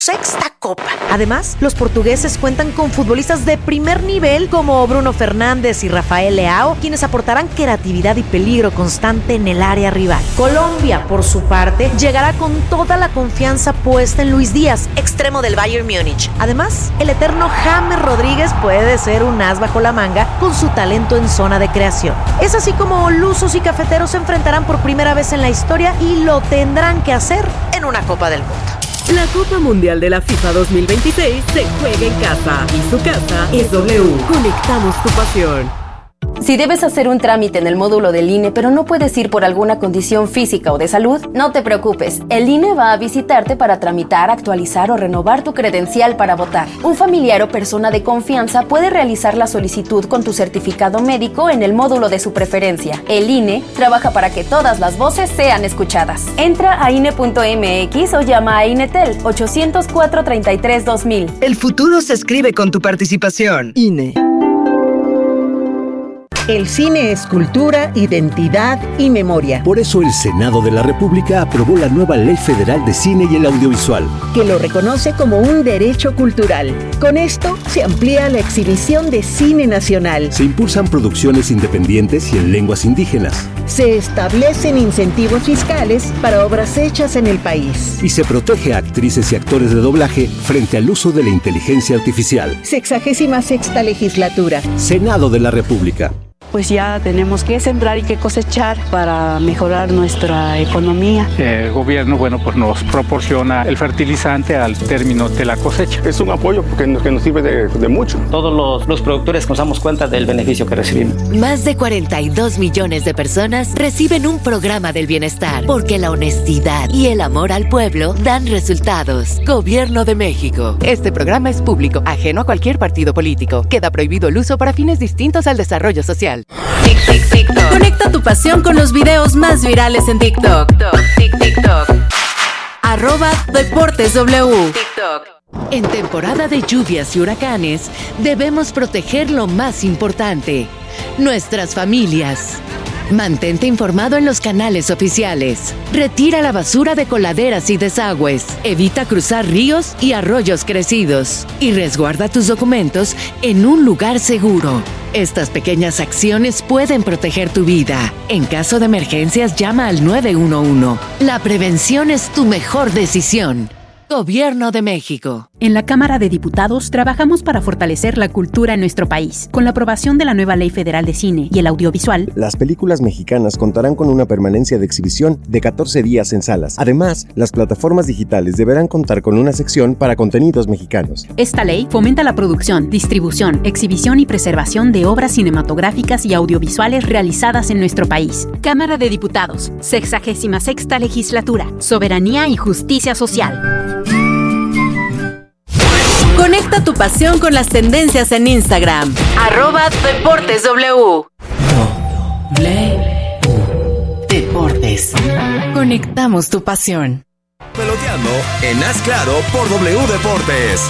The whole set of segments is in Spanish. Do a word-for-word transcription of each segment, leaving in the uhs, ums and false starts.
Sexta Copa. Además, los portugueses cuentan con futbolistas de primer nivel como Bruno Fernández y Rafael Leao, quienes aportarán creatividad y peligro constante en el área rival. Colombia, por su parte, llegará con toda la confianza puesta en Luis Díaz, extremo del Bayern Múnich. Además, el eterno James Rodríguez puede ser un as bajo la manga con su talento en zona de creación. Es así como lusos y cafeteros se enfrentarán por primera vez en la historia y lo tendrán que hacer en una Copa del Mundo. La Copa Mundial de la FIFA dos mil veintiséis se juega en casa y su casa es W. Conectamos tu pasión. Si debes hacer un trámite en el módulo del I N E, pero no puedes ir por alguna condición física o de salud, no te preocupes. El I N E va a visitarte para tramitar, actualizar o renovar tu credencial para votar. Un familiar o persona de confianza puede realizar la solicitud con tu certificado médico en el módulo de su preferencia. El I N E trabaja para que todas las voces sean escuchadas. Entra a I N E punto M X o llama a INETEL ochocientos cuatro treinta y tres dos mil. El futuro se escribe con tu participación. I N E. El cine es cultura, identidad y memoria. Por eso el Senado de la República aprobó la nueva Ley Federal de Cine y el Audiovisual, que lo reconoce como un derecho cultural. Con esto se amplía la exhibición de cine nacional. Se impulsan producciones independientes y en lenguas indígenas. Se establecen incentivos fiscales para obras hechas en el país. Y se protege a actrices y actores de doblaje frente al uso de la inteligencia artificial. Sexagésima sexta legislatura. Senado de la República. Pues ya tenemos que sembrar y que cosechar para mejorar nuestra economía. El gobierno, bueno, pues nos proporciona el fertilizante al término de la cosecha. Es un apoyo porque nos, que nos sirve de, de mucho. Todos los, los productores nos damos cuenta del beneficio que recibimos. Más de cuarenta y dos millones de personas reciben un programa del bienestar porque la honestidad y el amor al pueblo dan resultados. Gobierno de México. Este programa es público, ajeno a cualquier partido político. Queda prohibido el uso para fines distintos al desarrollo social. Tic, tic, TikTok. Conecta tu pasión con los videos más virales en TikTok. Tic, TikTok. Arroba Deportes W. TikTok. En temporada de lluvias y huracanes, debemos proteger lo más importante: nuestras familias. Mantente informado en los canales oficiales. Retira la basura de coladeras y desagües. Evita cruzar ríos y arroyos crecidos. Y resguarda tus documentos en un lugar seguro. Estas pequeñas acciones pueden proteger tu vida. En caso de emergencias, llama al nueve uno uno. La prevención es tu mejor decisión. Gobierno de México. En la Cámara de Diputados trabajamos para fortalecer la cultura en nuestro país. Con la aprobación de la nueva Ley Federal de Cine y el Audiovisual, las películas mexicanas contarán con una permanencia de exhibición de catorce días en salas. Además, las plataformas digitales deberán contar con una sección para contenidos mexicanos. Esta ley fomenta la producción, distribución, exhibición y preservación de obras cinematográficas y audiovisuales realizadas en nuestro país. Cámara de Diputados, sexagésima sexta legislatura, soberanía y justicia social. Conecta tu pasión con las tendencias en Instagram. Arroba Deportes W. Deportes. Conectamos tu pasión. Peloteando en Haz Claro por W Deportes.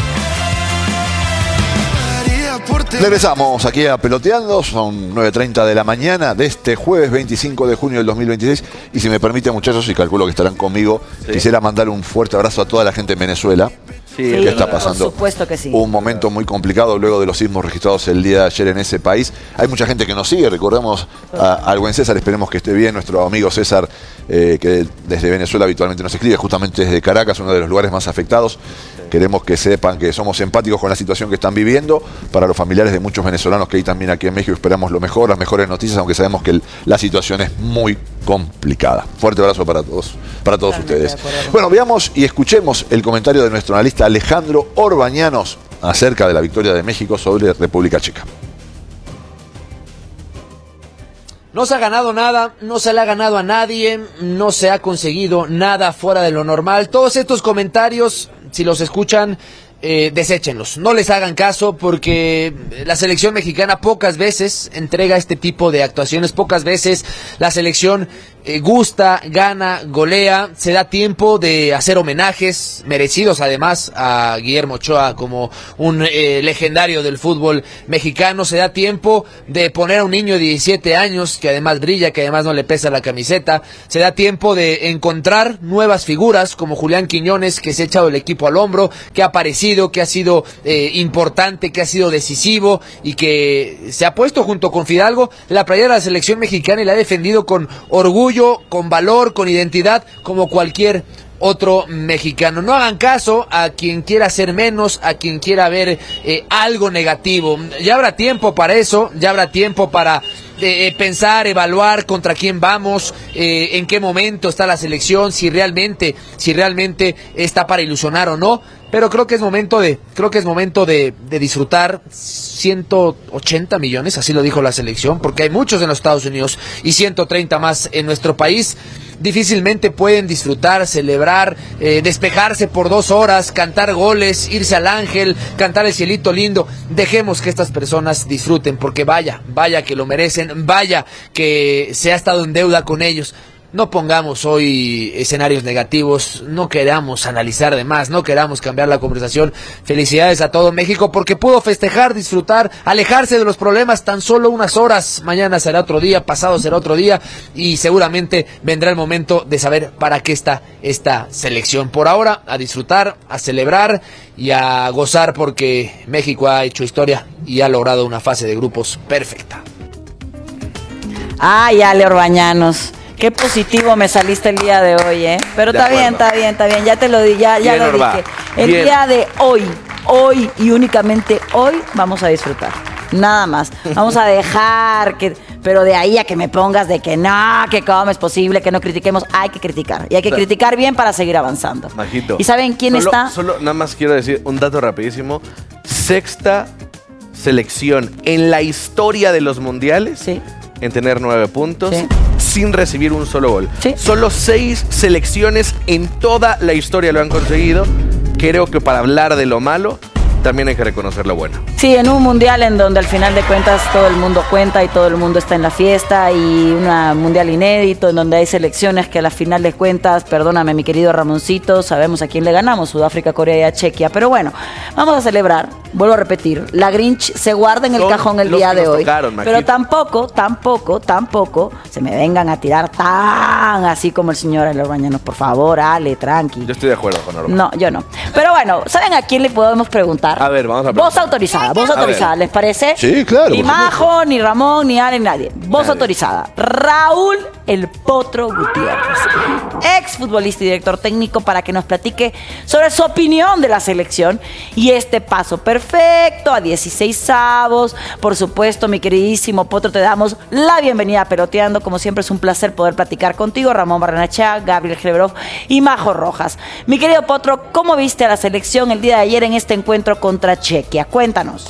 Regresamos aquí a Peloteando, son nueve treinta de la mañana de este jueves veinticinco de junio del dos mil veintiséis. Y si me permite, muchachos, y calculo que estarán conmigo, sí. Quisiera mandar un fuerte abrazo a toda la gente en Venezuela. Sí, que está pasando por supuesto que sí. un momento muy complicado luego de los sismos registrados el día de ayer en ese país. Hay mucha gente que nos sigue, recordemos a, al buen César, esperemos que esté bien, nuestro amigo César, eh, que desde Venezuela habitualmente nos escribe, justamente desde Caracas, uno de los lugares más afectados. Sí. Queremos que sepan que somos empáticos con la situación que están viviendo. Para los familiares de muchos venezolanos que hay también aquí en México, esperamos lo mejor, las mejores noticias, aunque sabemos que el, la situación es muy complicada. Fuerte abrazo para todos, para todos ustedes. Bueno, veamos y escuchemos el comentario de nuestro analista Alejandro Orbañanos acerca de la victoria de México sobre República Checa. No se ha ganado nada, no se le ha ganado a nadie, no se ha conseguido nada fuera de lo normal. Todos estos comentarios, si los escuchan, eh, deséchenlos, no les hagan caso, porque la selección mexicana pocas veces entrega este tipo de actuaciones, pocas veces la selección eh, gusta, gana, golea, se da tiempo de hacer homenajes merecidos además a Guillermo Ochoa como un eh, legendario del fútbol mexicano, se da tiempo de poner a un niño de diecisiete años que además brilla, que además no le pesa la camiseta, se da tiempo de encontrar nuevas figuras como Julián Quiñones, que se ha echado el equipo al hombro, que ha aparecido, que ha sido eh, importante, que ha sido decisivo y que se ha puesto junto con Fidalgo la playera de la selección mexicana y la ha defendido con orgullo, con valor, con identidad, como cualquier otro mexicano. No hagan caso a quien quiera hacer menos, a quien quiera ver eh, algo negativo. Ya habrá tiempo para eso, ya habrá tiempo para eh, pensar, evaluar contra quién vamos, eh, en qué momento está la selección, si realmente, si realmente está para ilusionar o no. Pero creo que es momento de, creo que es momento de, de disfrutar. Ciento ochenta millones, así lo dijo la selección, porque hay muchos en los Estados Unidos y ciento treinta más en nuestro país. Difícilmente pueden disfrutar, celebrar, eh, despejarse por dos horas, cantar goles, irse al Ángel, cantar el cielito lindo. Dejemos que estas personas disfruten, porque vaya, vaya que lo merecen, vaya que se ha estado en deuda con ellos. No pongamos hoy escenarios negativos, no queramos analizar de más, no queramos cambiar la conversación. Felicidades a todo México porque pudo festejar, disfrutar, alejarse de los problemas tan solo unas horas. Mañana será otro día, pasado será otro día y seguramente vendrá el momento de saber para qué está esta selección. Por ahora, a disfrutar, a celebrar y a gozar porque México ha hecho historia y ha logrado una fase de grupos perfecta. Ay, Ale Orbañanos. Qué positivo me saliste el día de hoy, ¿eh? Pero está bien, está bien, está bien. Ya te lo di, ya, ya lo dije. El bien. Día de hoy, hoy y únicamente hoy vamos a disfrutar. Nada más. Vamos a dejar que... Pero de ahí a que me pongas de que no, que cómo es posible, que no critiquemos. Hay que criticar. Y hay que o sea, criticar bien para seguir avanzando. Majito. ¿Y saben quién solo, está? Solo nada más quiero decir un dato rapidísimo. Sexta selección en la historia de los mundiales. Sí. En tener nueve puntos, sí. sin recibir un solo gol. Sí. Solo seis selecciones en toda la historia lo han conseguido. Creo que para hablar de lo malo, también hay que reconocer lo bueno. Sí, en un mundial en donde al final de cuentas todo el mundo cuenta y todo el mundo está en la fiesta, y un mundial inédito en donde hay selecciones que a la final de cuentas, perdóname mi querido Ramoncito, sabemos a quién le ganamos, Sudáfrica, Corea y a Chequia, pero bueno, vamos a celebrar, vuelvo a repetir, la Grinch se guarda en el Son cajón el día de hoy, tocaron, pero tampoco, tampoco, tampoco se me vengan a tirar tan así como el señor Ale Orbañanos, por favor, Ale, tranqui. Yo estoy de acuerdo con Orbañanos. No, yo no. Pero bueno, ¿saben a quién le podemos preguntar? A ver, vamos a Voz autorizada, voz autorizada, ¿les parece? Sí, claro. Ni Majo, ni Ramón, ni Ale, ni nadie. Voz nadie. autorizada. Raúl El Potro Gutiérrez, ex futbolista y director técnico, para que nos platique sobre su opinión de la selección y este paso perfecto a dieciseisavos. Por supuesto, mi queridísimo Potro, te damos la bienvenida a Peloteando. Como siempre, es un placer poder platicar contigo, Ramón Barrenechea, Gabriel Greberov y Majo Rojas. Mi querido Potro, ¿cómo viste a la selección el día de ayer en este encuentro contra Chequia? Cuéntanos.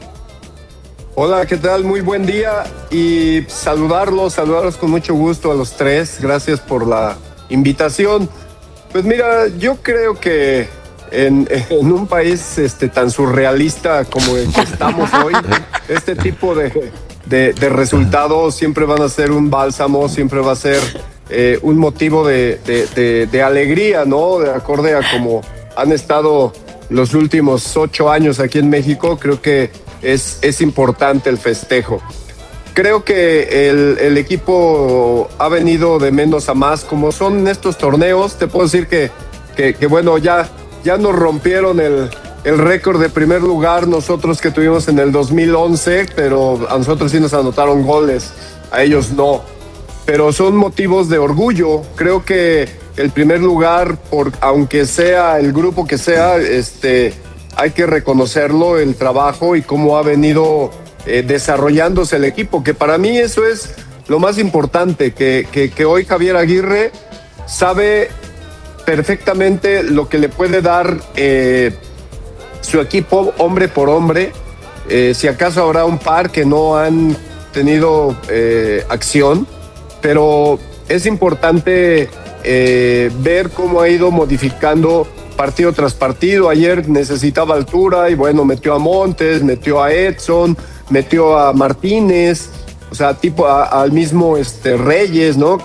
Hola, ¿qué tal? Muy buen día y saludarlos, saludarlos con mucho gusto a los tres. Gracias por la invitación. Pues mira, yo creo que en, en un país este, tan surrealista como el que estamos hoy, este tipo de, de, de resultados siempre van a ser un bálsamo, siempre va a ser eh, un motivo de, de, de, de alegría, ¿no? De acorde a como han estado los últimos ocho años aquí en México. Creo que es, es importante el festejo. Creo que el, el equipo ha venido de menos a más. Como son estos torneos, te puedo decir que, que, que bueno, ya, ya nos rompieron el, el récord de primer lugar nosotros que tuvimos en el dos mil once, pero a nosotros sí nos anotaron goles, a ellos no. Pero son motivos de orgullo. Creo que el primer lugar, por, aunque sea el grupo que sea, este, hay que reconocerlo, el trabajo y cómo ha venido eh, desarrollándose el equipo, que para mí eso es lo más importante, que, que, que hoy Javier Aguirre sabe perfectamente lo que le puede dar eh, su equipo hombre por hombre. Eh, si acaso habrá un par que no han tenido eh, acción, pero es importante eh, ver cómo ha ido modificando partido tras partido. Ayer necesitaba altura y bueno, metió a Montes, metió a Edson, metió a Martínez, o sea, tipo a, al mismo este, Reyes, ¿no? Que,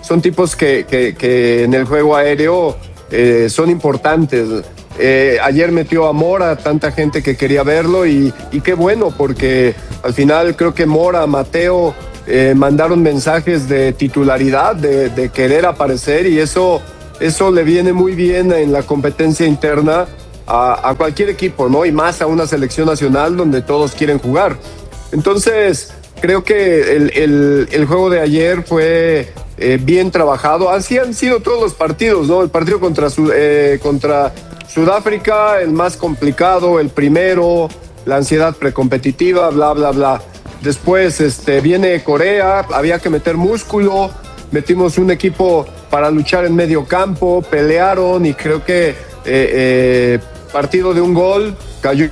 son tipos que, que, que en el juego aéreo eh, son importantes. Eh, ayer metió a Mora, tanta gente que quería verlo y, y qué bueno, porque al final creo que Mora, Mateo eh, mandaron mensajes de titularidad, de, de querer aparecer, y eso, eso le viene muy bien en la competencia interna a, a cualquier equipo, ¿no? Y más a una selección nacional donde todos quieren jugar. Entonces creo que el, el, el juego de ayer fue eh, bien trabajado. Así han sido todos los partidos, ¿no? El partido contra, eh, contra Sudáfrica, el más complicado, el primero, la ansiedad precompetitiva, bla, bla, bla. Después este, viene Corea, había que meter músculo, metimos un equipo para luchar en medio campo, pelearon y creo que eh, eh, partido de un gol, cayó.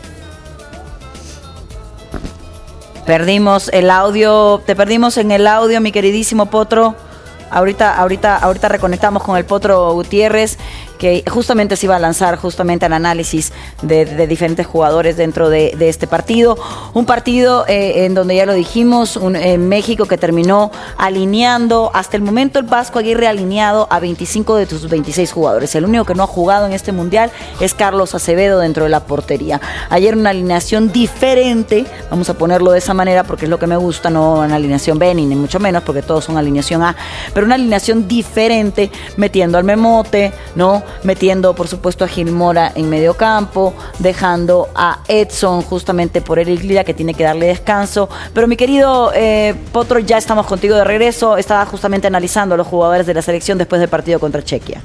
Perdimos el audio, te perdimos en el audio, mi queridísimo Potro. Ahorita, ahorita, ahorita reconectamos con el Potro Gutiérrez, que justamente se iba a lanzar justamente al análisis de, de diferentes jugadores dentro de, de este partido. Un partido eh, en donde ya lo dijimos, un, en México que terminó alineando, hasta el momento el Vasco Aguirre alineado a veinticinco de sus veintiséis jugadores. El único que no ha jugado en este mundial es Carlos Acevedo dentro de la portería. Ayer una alineación diferente, vamos a ponerlo de esa manera porque es lo que me gusta, no una alineación B ni mucho menos porque todos son alineación A, pero una alineación diferente, metiendo al Memote, ¿no? Metiendo por supuesto a Gil Mora en medio campo, dejando a Edson justamente por Eric Lira, que tiene que darle descanso. Pero mi querido eh, Potro, ya estamos contigo de regreso. Estaba justamente analizando a los jugadores de la selección después del partido contra Chequia.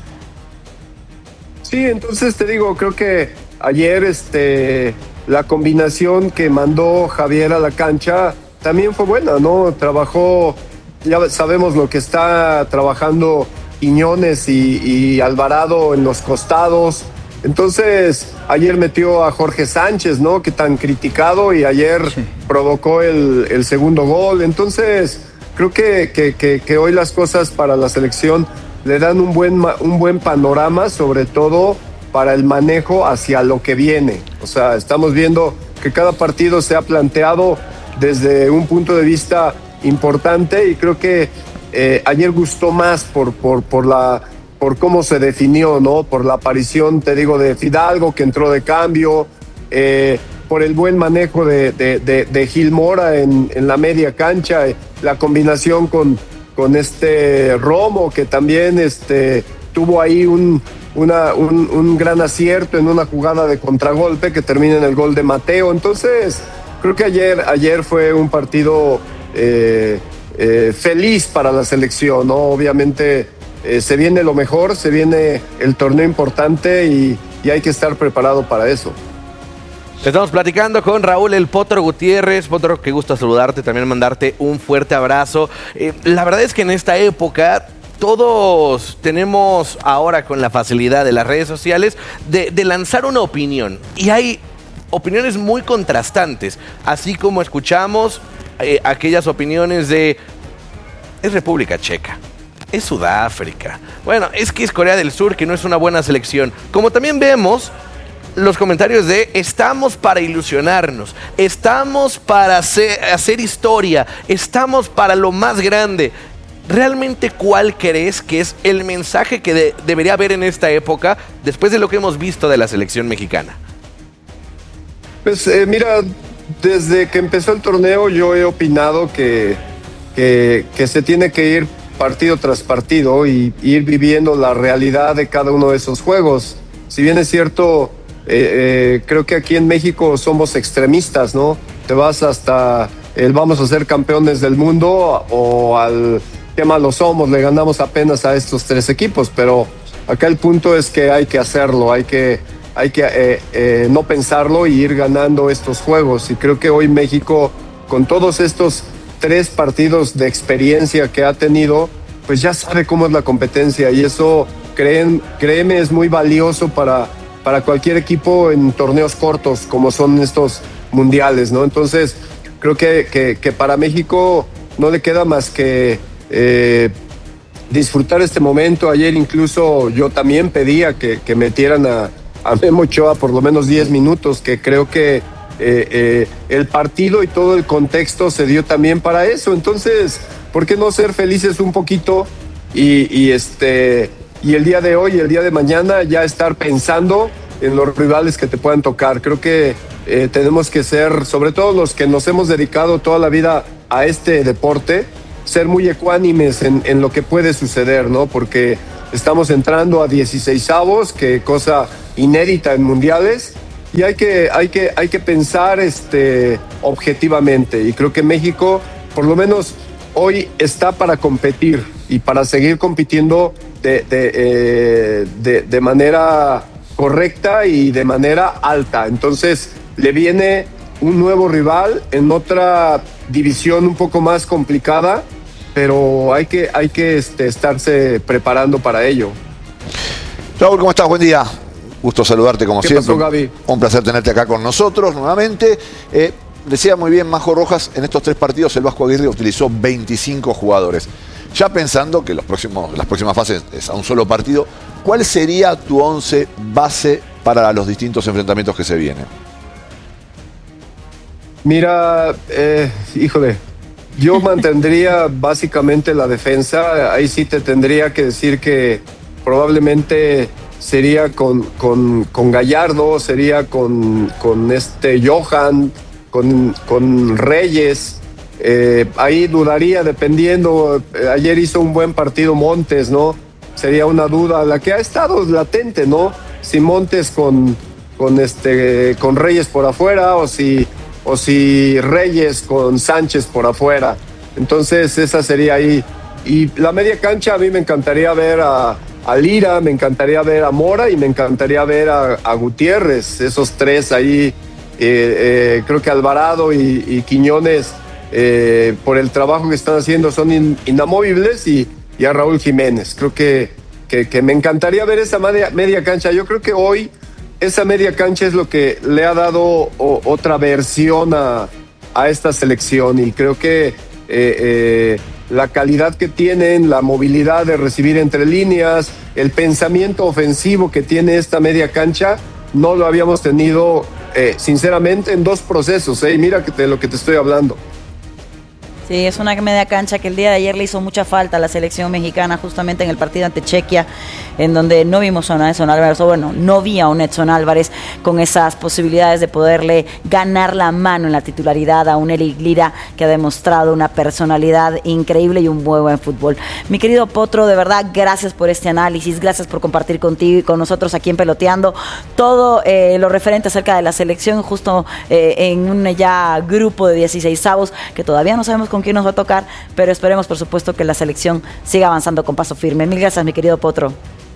Sí, entonces te digo, creo que ayer este, la combinación que mandó Javier a la cancha también fue buena, ¿no? Trabajó, ya sabemos lo que está trabajando Quiñones y, y Alvarado en los costados. Entonces, ayer metió a Jorge Sánchez, ¿no? Que tan criticado, y ayer sí. provocó el, el segundo gol. Entonces, creo que, que, que, que hoy las cosas para la selección le dan un buen, un buen panorama, sobre todo para el manejo hacia lo que viene. O sea, estamos viendo que cada partido se ha planteado desde un punto de vista importante, y creo que eh, ayer gustó más por, por, por, la, por cómo se definió, ¿no? Por la aparición, te digo, de Fidalgo, que entró de cambio, eh, por el buen manejo de, de, de, de Gil Mora en, en la media cancha, eh, la combinación con, con este Romo, que también este, tuvo ahí un, una, un, un gran acierto en una jugada de contragolpe que termina en el gol de Mateo. Entonces, creo que ayer, ayer fue un partido eh, eh, feliz para la selección, ¿no? Obviamente eh, se viene lo mejor, se viene el torneo importante y, y hay que estar preparado para eso. Estamos platicando con Raúl el Potro Gutiérrez. Potro, qué gusto saludarte, también mandarte un fuerte abrazo. Eh, la verdad es que en esta época todos tenemos ahora, con la facilidad de las redes sociales, de, de lanzar una opinión. Y hay opiniones muy contrastantes, así como escuchamos eh, aquellas opiniones de es República Checa, es Sudáfrica, bueno, es que es Corea del Sur, que no es una buena selección, como también vemos los comentarios de estamos para ilusionarnos, estamos para hacer, hacer historia, estamos para lo más grande. ¿Realmente cuál crees que es el mensaje que de, debería haber en esta época después de lo que hemos visto de la selección mexicana? Pues eh, mira, desde que empezó el torneo yo he opinado que, que, que se tiene que ir partido tras partido y ir viviendo la realidad de cada uno de esos juegos. Si bien es cierto, eh, eh, creo que aquí en México somos extremistas, ¿no? Te vas hasta el vamos a ser campeones del mundo o al qué malos somos, le ganamos apenas a estos tres equipos, pero acá el punto es que hay que hacerlo, hay que... hay que eh, eh, no pensarlo y ir ganando estos juegos. Y creo que hoy México, con todos estos tres partidos de experiencia que ha tenido, pues ya sabe cómo es la competencia, y eso, creen, créeme, es muy valioso para, para cualquier equipo en torneos cortos como son estos mundiales, ¿no? Entonces, creo que, que, que para México no le queda más que eh, disfrutar este momento. Ayer incluso yo también pedía que, que metieran a a Memo Ochoa por lo menos diez minutos, que creo que eh, eh, el partido y todo el contexto se dio también para eso. Entonces, ¿por qué no ser felices un poquito y, y, este, y el día de hoy, el día de mañana, ya estar pensando en los rivales que te puedan tocar. Creo que eh, tenemos que ser, sobre todo los que nos hemos dedicado toda la vida a este deporte, ser muy ecuánimes en, en lo que puede suceder, ¿no? Porque estamos entrando a dieciseisavos, que cosa inédita en mundiales, y hay que, hay que, hay que pensar este, objetivamente. Y creo que México, por lo menos hoy, está para competir y para seguir compitiendo de, de, eh, de, de manera correcta y de manera alta. Entonces, le viene un nuevo rival en otra división un poco más complicada, pero hay que, hay que este, estarse preparando para ello. Raúl, ¿cómo estás? Buen día. Gusto saludarte como ¿Qué siempre. pasó, Gaby? Un placer tenerte acá con nosotros nuevamente. Eh, decía muy bien Majo Rojas, en estos tres partidos el Vasco Aguirre utilizó veinticinco jugadores. Ya pensando que los próximos, las próximas fases es a un solo partido, ¿cuál sería tu once base para los distintos enfrentamientos que se vienen? Mira, eh, híjole, yo mantendría básicamente la defensa. Ahí sí te tendría que decir que probablemente sería con, con, con Gallardo, sería con, con este Johan, con, con Reyes. Eh, ahí dudaría dependiendo. Ayer hizo un buen partido Montes, ¿no? Sería una duda, la que ha estado latente, ¿no? Si Montes con, con, este, con Reyes por afuera o si... o si Reyes con Sánchez por afuera. Entonces esa sería ahí. Y la media cancha, a mí me encantaría ver a, a Lira, me encantaría ver a Mora y me encantaría ver a, a Gutiérrez. Esos tres ahí, eh, eh, creo que Alvarado y, y Quiñones, eh, por el trabajo que están haciendo, son in, inamovibles, y, y a Raúl Jiménez. Creo que, que, que me encantaría ver esa media, media cancha. Yo creo que hoy esa media cancha es lo que le ha dado o, otra versión a, a esta selección, y creo que eh, eh, la calidad que tienen, la movilidad de recibir entre líneas, el pensamiento ofensivo que tiene esta media cancha, no lo habíamos tenido eh, sinceramente en dos procesos, ¿eh? Y mira que de lo que te estoy hablando. Sí, es una media cancha que el día de ayer le hizo mucha falta a la selección mexicana, justamente en el partido ante Chequia, en donde no vimos a un Edson Álvarez, o bueno, no vi a un Edson Álvarez con esas posibilidades de poderle ganar la mano en la titularidad a un Eric Lira, que ha demostrado una personalidad increíble y un muy buen fútbol. Mi querido Potro, de verdad, gracias por este análisis, gracias por compartir contigo y con nosotros aquí en Peloteando todo eh, lo referente acerca de la selección, justo eh, en un ya grupo de dieciseisavos que todavía no sabemos con quién nos va a tocar, pero esperemos por supuesto que la selección siga avanzando con paso firme. Mil gracias, mi querido Potro.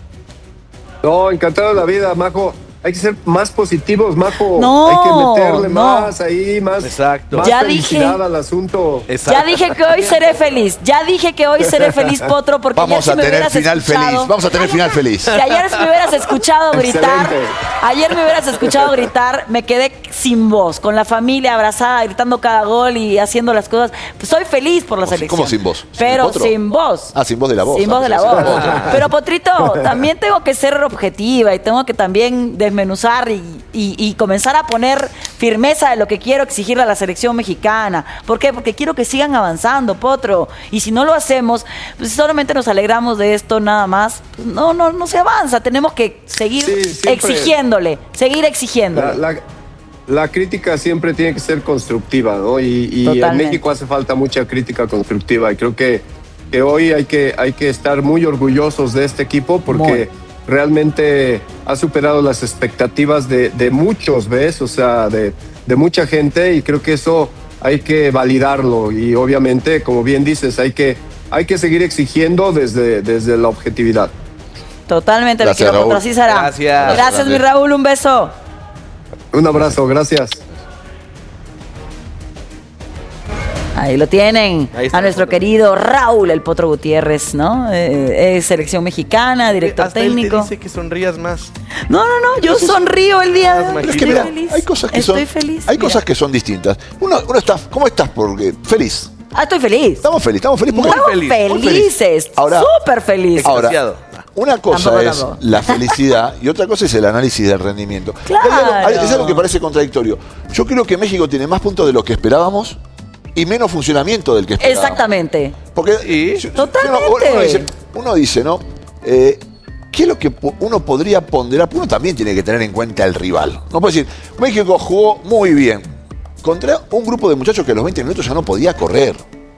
No, encantado de la vida, Majo. Hay que ser más positivos, Majo. No, hay que meterle no. más ahí, más, Exacto. más Ya felicidad dije. al asunto. Exacto. Ya dije que hoy seré feliz. Ya dije que hoy seré feliz, Potro, porque Vamos ayer si a me tener hubieras final escuchado, feliz. Vamos a tener final feliz. Si ayer me hubieras escuchado gritar, Excelente. ayer me hubieras escuchado gritar, me quedé sin voz, con la familia abrazada, gritando cada gol y haciendo las cosas. Pues soy feliz por la ¿Cómo, selección. cómo sin voz? ¿Sin Pero Potro? sin voz. Ah, sin voz de la voz. Sin Ah, voz de la sí, voz. sin voz. Pero Potrito, también tengo que ser objetiva y tengo que también desmenuzar y, y, y comenzar a poner firmeza de lo que quiero exigirle a la selección mexicana. ¿Por qué? Porque quiero que sigan avanzando, Potro. Y si no lo hacemos, pues solamente nos alegramos de esto nada más. Pues no, no, no se avanza. Tenemos que seguir Sí, siempre. exigiéndole, seguir exigiéndole. La, la, la crítica siempre tiene que ser constructiva, ¿no? Y, y en Totalmente. México hace falta mucha crítica constructiva, y creo que, que hoy hay que, hay que estar muy orgullosos de este equipo, porque Muy. realmente ha superado las expectativas de, de muchos, ¿ves? O sea, de, de mucha gente, y creo que eso hay que validarlo, y obviamente, como bien dices, hay que, hay que seguir exigiendo desde, desde la objetividad. Totalmente, Gracias, mi querido Raúl. Potro, así será. Gracias. Gracias, mi Raúl, un beso. Un abrazo, gracias. Ahí lo tienen, Ahí está a el nuestro Potro. querido Raúl, el Potro Gutiérrez, ¿no? Eh, es selección mexicana, director Hasta él te técnico. dice que sonrías más. No, no, no, yo sonrío el día de hoy. Pero es que Estoy mira, feliz. hay cosas que son, Estoy feliz. hay mira. cosas que son distintas. Uno, uno está, ¿cómo estás? Porque feliz. Ah, estoy feliz. Estamos felices, estamos felices. porque- Estamos feliz, muy felices. Ahora- Súper felices. Ahora, Demasiado. una cosa Tampoco, es tampoco. la felicidad y otra cosa es el análisis del rendimiento. Claro. Hay algo- hay- es algo que parece contradictorio. Yo creo que México tiene más puntos de lo que esperábamos y menos funcionamiento del que esperábamos. Exactamente. Porque ¿Y? si- si uno- Totalmente. uno dice, uno dice, ¿no? Eh, ¿Qué es lo que uno podría ponderar? Uno también tiene que tener en cuenta el rival. No puede decir, México jugó muy bien contra un grupo de muchachos que a los veinte minutos ya no podía correr.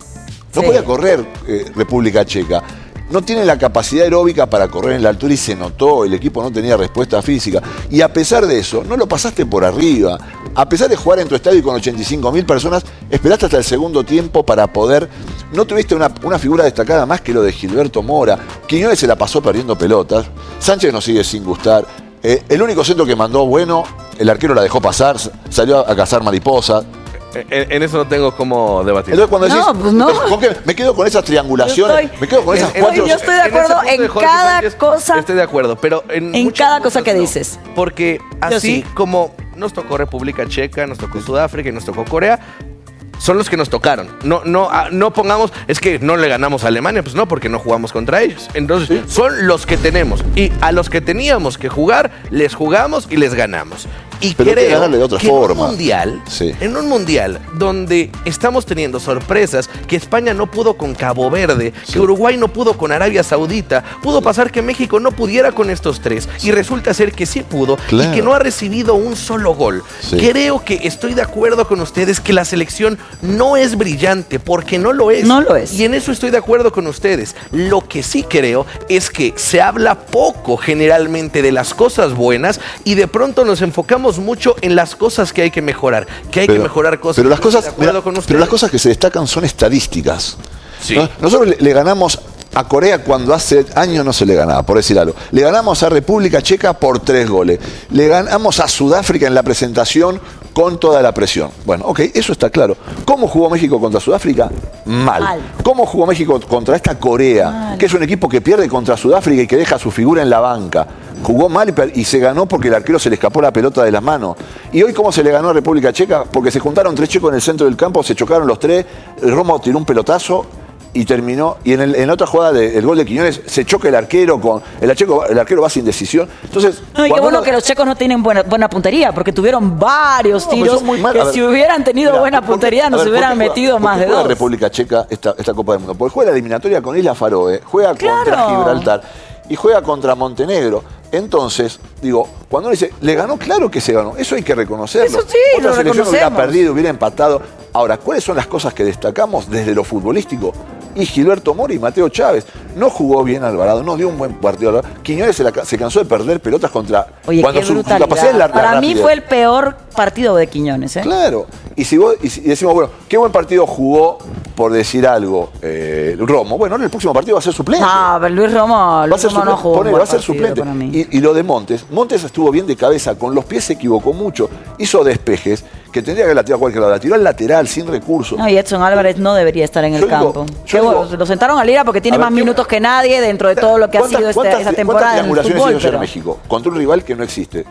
No sí. podía correr eh, República Checa. No tiene la capacidad aeróbica para correr en la altura y se notó, el equipo no tenía respuesta física. Y a pesar de eso, no lo pasaste por arriba. A pesar de jugar en tu estadio con ochenta y cinco mil personas, esperaste hasta el segundo tiempo para poder... No tuviste una, una figura destacada más que lo de Gilberto Mora. Quiñones se la pasó perdiendo pelotas. Sánchez nos sigue sin gustar. Eh, el único centro que mandó bueno, el arquero la dejó pasar, salió a cazar mariposas. En, en eso no tengo cómo debatir. Entonces cuando decís, no, pues no. ¿con qué? Me quedo con esas triangulaciones, estoy, me quedo con esas en, cuatro... Yo estoy de acuerdo en, en cada Sánchez, cosa. Estoy de acuerdo, pero en, en cada cosa que no, dices. Porque así sí. como nos tocó República Checa, nos tocó Sudáfrica y nos tocó Corea, son los que nos tocaron. No, no, no pongamos, es que no le ganamos a Alemania, pues no, porque no jugamos contra ellos. Entonces, ¿sí? son los que tenemos. Y a los que teníamos que jugar, les jugamos y les ganamos. Y Pero creo que, de otra que forma. en un mundial, sí. en un mundial donde estamos teniendo sorpresas, que España no pudo con Cabo Verde, sí. que Uruguay no pudo con Arabia Saudita, pudo sí. pasar que México no pudiera con estos tres, sí. y resulta ser que sí pudo, claro. y que no ha recibido un solo gol. Sí. Creo que estoy de acuerdo con ustedes que la selección no es brillante, porque no lo es. No lo es. Y en eso estoy de acuerdo con ustedes. Lo que sí creo es que se habla poco generalmente de las cosas buenas y de pronto nos enfocamos mucho en las cosas que hay que mejorar, que hay pero, que mejorar cosas. Pero las cosas, mira, pero las cosas que se destacan son estadísticas. Sí. ¿No? Nosotros le, le ganamos a Corea cuando hace años no se le ganaba, por decir algo. Le ganamos a República Checa por tres goles. Le ganamos a Sudáfrica en la presentación con toda la presión. Bueno, ok, eso está claro. ¿Cómo jugó México contra Sudáfrica? Mal. Mal. ¿Cómo jugó México contra esta Corea? Mal. Que es un equipo que pierde contra Sudáfrica y que deja su figura en la banca. Jugó mal y, y se ganó porque el arquero se le escapó la pelota de las manos. ¿Y hoy cómo se le ganó a República Checa? Porque se juntaron tres checos en el centro del campo, se chocaron los tres, Romo tiró un pelotazo y terminó, y en, el, en otra jugada del de, gol de Quiñones se choca el arquero con el, arquero, el arquero va sin decisión. Entonces, no, y qué bueno uno, que los checos no tienen buena, buena puntería, porque tuvieron varios no, tiros muy mal. que ver, si hubieran tenido mira, buena puntería nos hubieran juega, metido más de dos. La República Checa esta, esta Copa del Mundo, porque juega la eliminatoria con Isla Faroe, juega claro. contra Gibraltar y juega contra Montenegro. Entonces, digo, cuando uno dice, le ganó, claro que se ganó. Eso hay que reconocerlo. Eso sí, Otra lo selección hubiera reconocemos. perdido, hubiera empatado. Ahora, ¿cuáles son las cosas que destacamos desde lo futbolístico? Y Gilberto Mora y Mateo Chávez. No jugó bien Alvarado, no dio un buen partido Alvarado. Quiñones se, la, se cansó de perder pelotas contra... Oye, cuando qué su, su brutalidad. capacidad es la, la Para rapidez. mí fue el peor partido de Quiñones, ¿eh? Claro. Y si vos y, si, y decimos, bueno, qué buen partido jugó, por decir algo, eh, Romo. Bueno, en el próximo partido va a ser suplente. Ah, pero Luis Romo, Luis Romo no jugó. Ponele, va a ser suplente. Y, y lo de Montes. Montes estuvo bien de cabeza, con los pies se equivocó mucho. Hizo despejes que tendría que la tirar a cualquier lado. La tiró al lateral, sin recursos. No, y Edson Álvarez no debería estar en el yo campo. Digo, yo bueno, digo, lo sentaron a Lira porque tiene más ver, minutos que nadie dentro de todo lo que ha sido este, esta temporada en el fútbol. ¿Cuántas pero... en México? Contra un rival que no existe.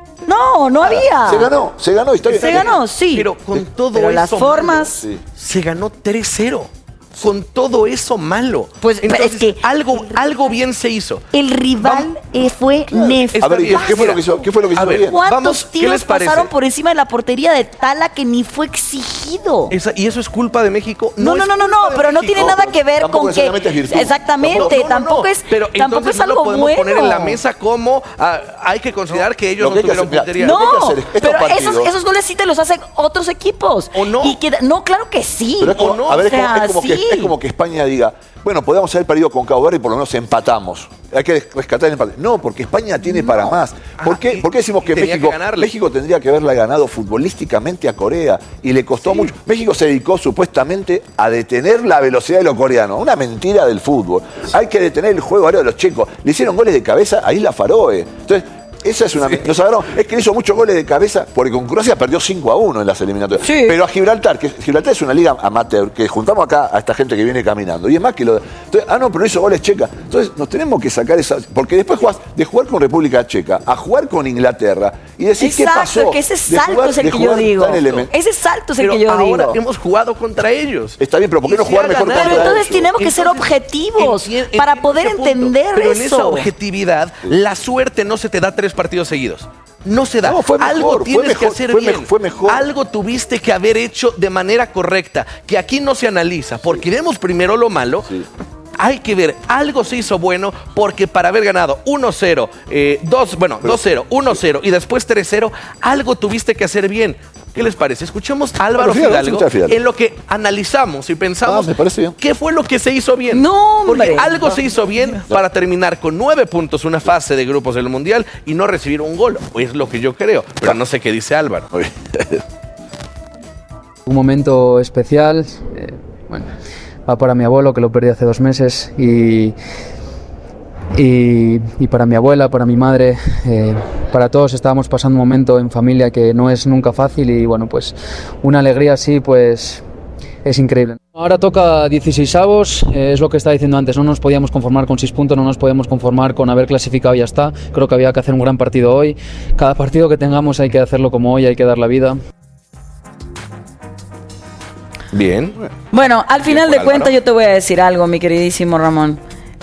No, no había. Se ganó, se ganó. Está se ganó, sí. Pero con todo pero eso las formas... Sí. Se ganó tres cero. Con todo eso malo. Pues entonces, es que algo, algo bien se hizo. El rival eh, fue claro. nefasto. A ver, ¿qué fue lo que hizo, qué fue lo que hizo ver, bien? ¿Cuántos Vamos, tiros pasaron por encima de la portería de Tala que ni fue exigido? Esa, ¿Y eso es culpa de México? No, no, no, no, no, no pero no tiene nada que ver con que... Es exactamente, tampoco, no, no, tampoco es, pero tampoco es algo no lo podemos bueno. poner en la mesa como ah, hay que considerar no, que ellos no que tuvieron hacer, puntería. No, pero esos, esos goles sí te los hacen otros equipos. ¿O no? Y que, no, claro que sí. Pero es como, ¿O no? A ver, o sea, es, como, es, como sí. que, es como que España diga, bueno, podemos haber perdido con Cabo Verde y por lo menos empatamos. Hay que rescatar el empate. No, porque España tiene no. para más. ¿Por, ah, qué, ¿Por qué decimos que México, que México tendría que haberla ganado futbolísticamente a Corea? Y le costó sí. mucho. México se dedicó supuestamente a detener la velocidad de los coreanos. Una mentira del fútbol. Sí. Hay que detener el juego aéreo de los checos. Le hicieron goles de cabeza a Isla Faroe. Entonces, esa es una... Sí. Nos agarraron. Es que le hizo muchos goles de cabeza porque con Croacia perdió cinco a uno en las eliminatorias. Sí. Pero a Gibraltar, que Gibraltar es una liga amateur, que juntamos acá a esta gente que viene caminando. Y es más que lo... Entonces, ah, no, pero hizo goles Checa. Entonces, nos tenemos que sacar esa... Porque después jugás de jugar con República Checa a jugar con Inglaterra y decir exacto, qué pasó. Exacto, que ese salto jugar, es el que yo digo. Ese salto es el pero que yo ahora digo. hemos jugado contra ellos. Está bien, pero ¿por qué no jugar mejor contra ellos? Pero entonces tenemos que ser objetivos para poder entender eso. Pero en esa objetividad, la suerte no se te da tres partidos seguidos. No se da. No, fue mejor, Algo tienes mejor, que hacer fue bien. Mejor, fue mejor. Algo tuviste que haber hecho de manera correcta, que aquí no se analiza, porque vemos primero lo malo. Sí. hay que ver, algo se hizo bueno, porque para haber ganado uno cero, eh, dos, bueno, dos cero, uno cero y después tres cero, algo tuviste que hacer bien. ¿Qué les parece? Escuchemos a Álvaro Fidalgo, Fidalgo en lo que analizamos y pensamos ah, me parece bien. qué fue lo que se hizo bien. No, hombre. Porque algo no. se hizo bien para terminar con nueve puntos una fase de grupos del Mundial y no recibir un gol. Es lo que yo creo, pero no sé qué dice Álvaro. Un momento especial, eh, bueno, va para mi abuelo que lo perdí hace dos meses y... Y, y para mi abuela, para mi madre, eh, para todos estábamos pasando un momento en familia que no es nunca fácil y bueno, pues una alegría así pues es increíble. Ahora toca dieciseisavos, eh, es lo que estaba diciendo antes, no nos podíamos conformar con seis puntos, no nos podíamos conformar con haber clasificado y ya está, creo que había que hacer un gran partido hoy, cada partido que tengamos hay que hacerlo como hoy, hay que dar la vida. Bien. Bueno, al final de cuentas yo te voy a decir algo, mi queridísimo Ramón.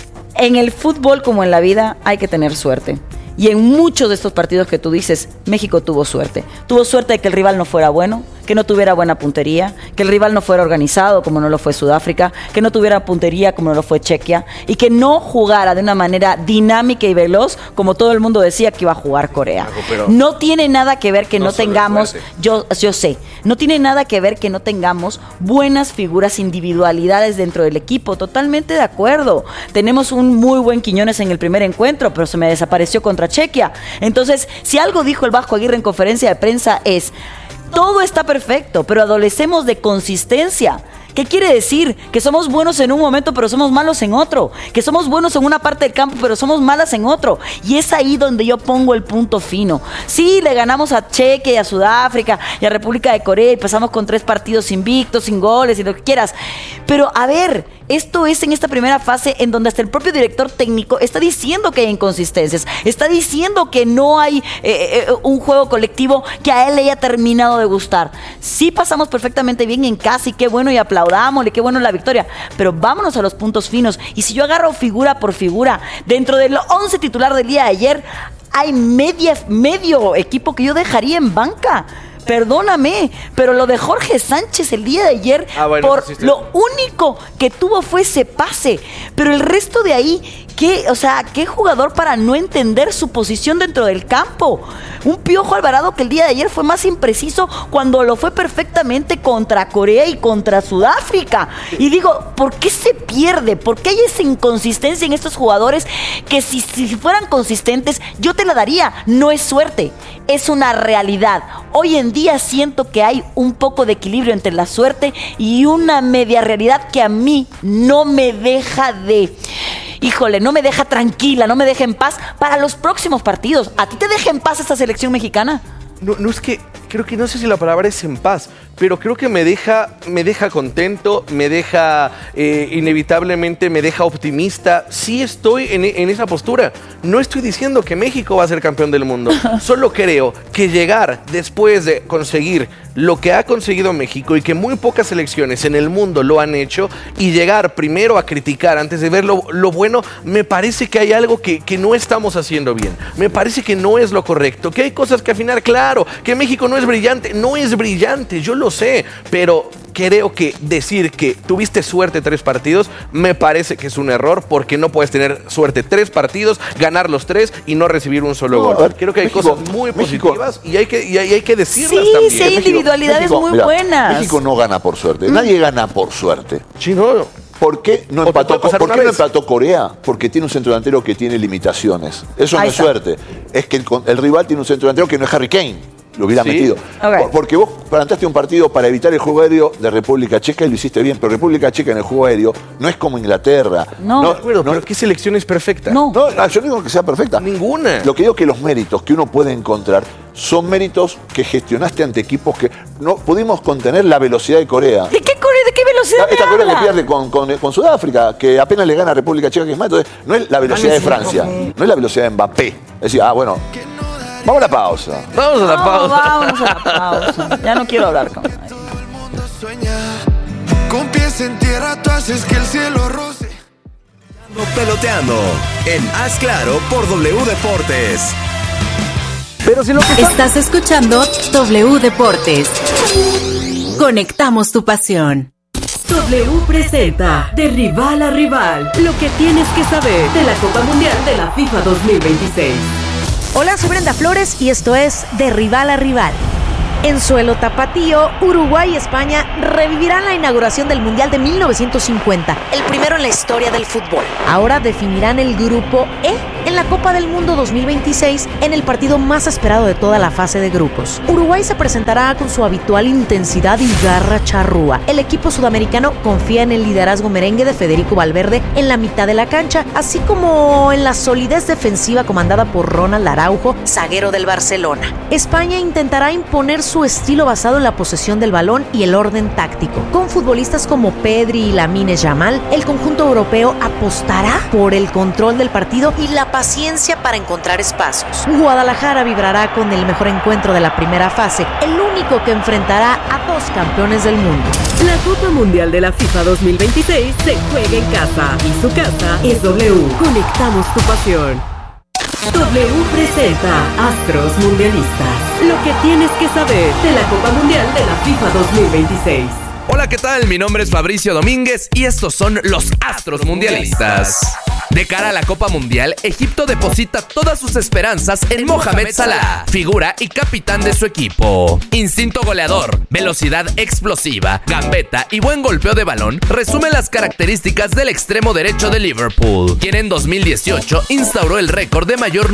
En el fútbol como en la vida hay que tener suerte. Y en muchos de estos partidos que tú dices, México tuvo suerte. Tuvo suerte de que el rival no fuera bueno, que no tuviera buena puntería, que el rival no fuera organizado como no lo fue Sudáfrica, que no tuviera puntería como no lo fue Chequia y que no jugara de una manera dinámica y veloz como todo el mundo decía que iba a jugar Corea. Pero no tiene nada que ver que no, no tengamos, yo, yo sé, no tiene nada que ver que no tengamos buenas figuras, individualidades dentro del equipo, totalmente de acuerdo. Tenemos un muy buen Quiñones en el primer encuentro, pero se me desapareció contra Chequia. Entonces, si algo dijo el Vasco Aguirre en conferencia de prensa es: todo está perfecto, pero adolecemos de consistencia. ¿Qué quiere decir? Que somos buenos en un momento, pero somos malos en otro. Que somos buenos en una parte del campo, pero somos malas en otro. Y es ahí donde yo pongo el punto fino. Sí, le ganamos a Chequia y a Sudáfrica y a República de Corea y pasamos con tres partidos invictos, sin goles y lo que quieras. Pero a ver, esto es en esta primera fase en donde hasta el propio director técnico está diciendo que hay inconsistencias. Está diciendo que no hay eh, eh, un juego colectivo que a él le haya terminado de gustar. Sí pasamos perfectamente bien en casa y qué bueno y aplausos. Dámosle, qué bueno la victoria, pero vámonos a los puntos finos. Y si yo agarro figura por figura, dentro del once titular del día de ayer, hay media, medio equipo que yo dejaría en banca. Perdóname, pero lo de Jorge Sánchez el día de ayer, ah, bueno, por sí, sí. lo único que tuvo fue ese pase, pero el resto de ahí, ¿qué, o sea, qué jugador para no entender su posición dentro del campo? Un Piojo Alvarado que el día de ayer fue más impreciso cuando lo fue perfectamente contra Corea y contra Sudáfrica. Y digo, ¿por qué se pierde? ¿Por qué hay esa inconsistencia en estos jugadores que si, si fueran consistentes yo te la daría? No es suerte, es una realidad. Hoy en día siento que hay un poco de equilibrio entre la suerte y una media realidad que a mí no me deja de... Híjole, no me deja tranquila, no me deja en paz para los próximos partidos. ¿A ti te deja en paz esta selección mexicana? No, no es que, creo que no sé si la palabra es en paz, pero creo que me deja, me deja contento, me deja, eh, inevitablemente me deja optimista. Sí estoy en, en esa postura. No estoy diciendo que México va a ser campeón del mundo. Solo creo que llegar después de conseguir lo que ha conseguido México y que muy pocas selecciones en el mundo lo han hecho, y llegar primero a criticar antes de ver lo, lo bueno, me parece que hay algo que, que no estamos haciendo bien. Me parece que no es lo correcto, que hay cosas que afinar. Claro, que México no es brillante, no es brillante, yo lo sé, pero creo que decir que tuviste suerte tres partidos me parece que es un error, porque no puedes tener suerte tres partidos, ganar los tres y no recibir un solo no, gol. Ver, creo que hay México, cosas muy México, positivas y hay que, y hay, hay que decirlas sí, también. Sí, hay individualidades México, muy mira, buenas. México no gana por suerte, mm. nadie gana por suerte. Sí, no. ¿Por qué no empató, ¿por qué no empató Corea? Porque tiene un centro delantero que tiene limitaciones. Eso Ahí no está. es suerte. Es que el, el rival tiene un centro delantero que no es Harry Kane. Lo hubiera ¿Sí? metido. Okay. Porque vos planteaste un partido para evitar el juego aéreo de República Checa y lo hiciste bien, pero República Checa en el juego aéreo no es como Inglaterra. No, no de acuerdo, no, pero ¿qué selección es perfecta? No. no, no, yo no digo que sea perfecta. Ninguna. Lo que digo es que los méritos que uno puede encontrar son méritos que gestionaste ante equipos que no pudimos contener la velocidad de Corea. ¿De qué Corea? ¿De qué velocidad? Esta Corea que pierde con, con, con Sudáfrica, que apenas le gana a República Checa, que es más. Entonces, no es la velocidad de Francia, no es la velocidad de Mbappé. Es decir, ah, bueno. Vamos a la pausa. Vamos a la no, pausa. Vamos a la pausa. Ya no quiero hablar con nadie. Con pies en tierra tú haces que el cielo roce. Peloteando en Haz Claro por W Deportes. Pero si lo que está... Estás escuchando W Deportes. Conectamos tu pasión. W presenta de rival a rival lo que tienes que saber de la Copa Mundial de la FIFA dos mil veintiséis. Hola, soy Brenda Flores y esto es De Rival a Rival. En suelo tapatío, Uruguay y España revivirán la inauguración del Mundial de mil novecientos cincuenta, el primero en la historia del fútbol. Ahora definirán el grupo E en la Copa del Mundo dos mil veintiséis en el partido más esperado de toda la fase de grupos. Uruguay se presentará con su habitual intensidad y garra charrúa. El equipo sudamericano confía en el liderazgo merengue de Federico Valverde en la mitad de la cancha, así como en la solidez defensiva comandada por Ronald Araujo, zaguero del Barcelona. España intentará imponer su estilo basado en la posesión del balón y el orden táctico. Con futbolistas como Pedri y Lamine Yamal, el conjunto europeo apostará por el control del partido y la paciencia para encontrar espacios. Guadalajara vibrará con el mejor encuentro de la primera fase, el único que enfrentará a dos campeones del mundo. La Copa Mundial de la FIFA dos mil veintiséis se juega en casa y su casa es W. Conectamos tu pasión. W presenta Astros Mundialistas. Lo que tienes que saber de la Copa Mundial de la FIFA dos mil veintiséis. Hola, ¿qué tal? Mi nombre es Fabricio Domínguez y estos son los Astros Mundialistas. De cara a la Copa Mundial, Egipto deposita todas sus esperanzas en Mohamed Salah, figura y capitán de su equipo. Instinto goleador, velocidad explosiva, gambeta y buen golpeo de balón resumen las características del extremo derecho de Liverpool, quien en dos mil dieciocho instauró el récord de mayor